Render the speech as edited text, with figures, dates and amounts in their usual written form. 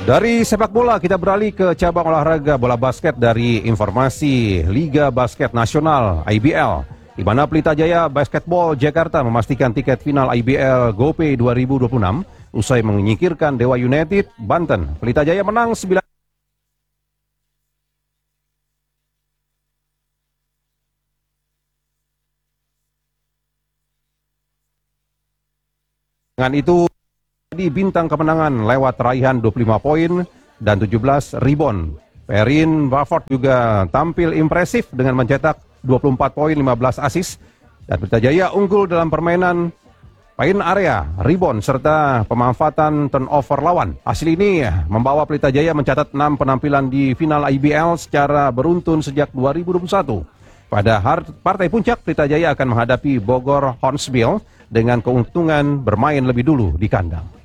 Dari sepak bola kita beralih ke cabang olahraga bola basket dari informasi Liga Basket Nasional IBL, di mana Pelita Jaya Basketball Jakarta memastikan tiket final IBL GoPay 2026 usai menyingkirkan Dewa United Banten. Pelita Jaya menang 9. Dengan itu di bintang kemenangan lewat raihan 25 poin dan 17 rebound. Perrin Bufford juga tampil impresif dengan mencetak 24 poin 15 assist, dan Pelita Jaya unggul dalam permainan paint area, rebound serta pemanfaatan turnover lawan. Hasil ini membawa Pelita Jaya mencatat 6 penampilan di final IBL secara beruntun sejak 2021. Pada partai puncak, Pelita Jaya akan menghadapi Bogor Hornsbill dengan keuntungan bermain lebih dulu di kandang.